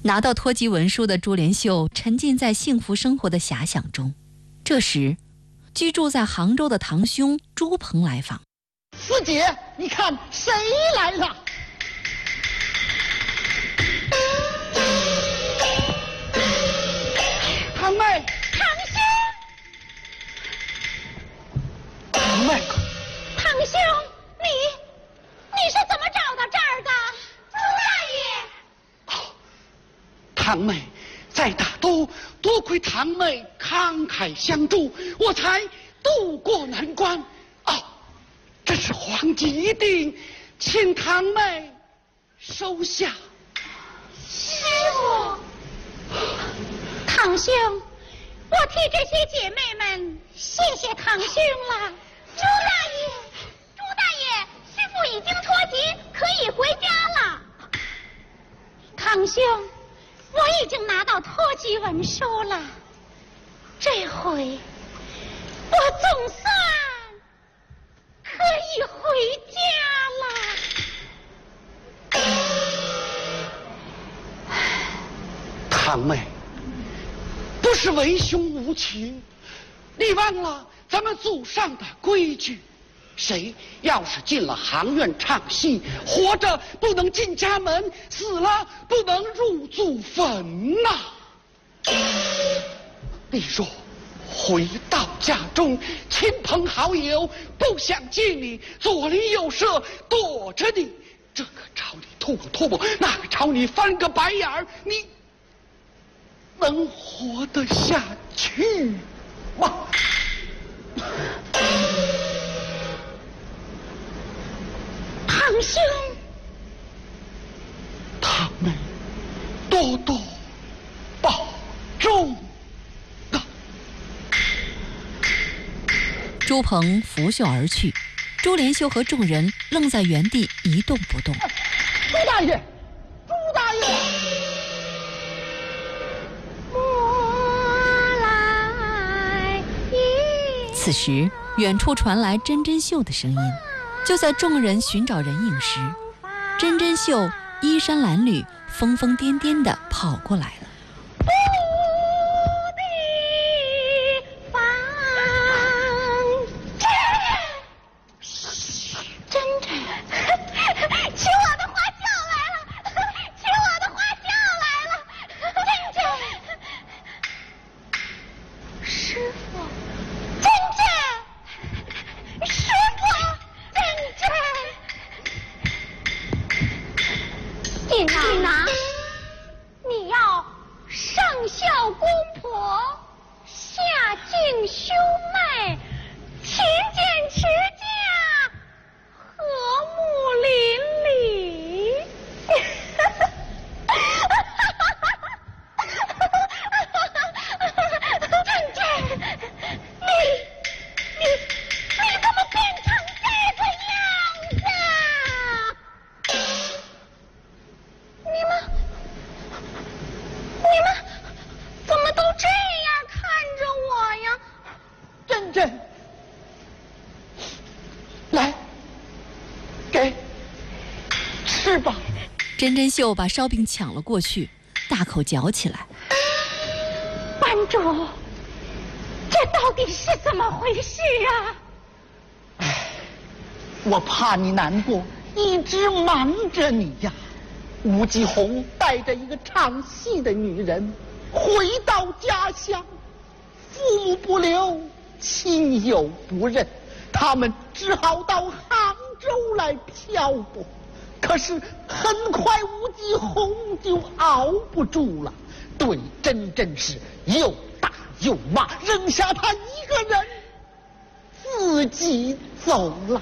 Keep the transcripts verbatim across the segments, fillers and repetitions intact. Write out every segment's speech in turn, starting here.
拿到脱籍文书的珠帘秀沉浸在幸福生活的遐想中。这时，居住在杭州的堂兄朱鹏来访。 四姐，你看谁来了？堂妹。 堂兄。 堂妹。 堂兄，你你是怎么找到这儿的？朱大爷。 哦，堂妹在大都，多亏堂妹慷慨相助，我才渡过难关。哦，这是皇帝一定，请堂妹收下。 师傅。堂兄，我替这些姐妹们谢谢堂兄了。朱大爷，朱大爷，师傅已经脱籍，可以回家了。堂兄，我已经拿到脱籍文书了，这回我总算可以回家了。 堂妹，不是为兄无情，你忘了咱们祖上的规矩，谁要是进了行院唱戏，活着不能进家门，死了不能入祖坟呐、啊。你若回到家中，亲朋好友不想见你，左邻右舍躲着你，这个朝你吐个唾沫，那个朝你翻个白眼儿，你能活得下去吗？ 堂兄， 堂妹，多多保重啊！ 朱鹏拂袖而去，珠帘秀和众人愣在原地一动不动。 朱大爷，朱大爷！ 此时，远处传来真真秀的声音。就在众人寻找人影时，真真秀衣衫褴褛、疯疯癫癫地跑过来了。真真秀把烧饼抢了过去，大口嚼起来。 班主，这到底是怎么回事啊？ 唉，我怕你难过，一直瞒着你呀。吴继红带着一个唱戏的女人回到家乡，父母不留，亲友不认，他们只好到杭州来漂泊。可是很快吴继红就熬不住了，对真真是又打又骂，扔下他一个人自己走了。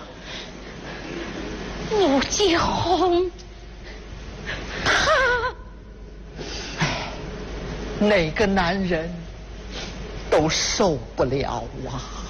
吴继红，他， 哪个男人都受不了啊。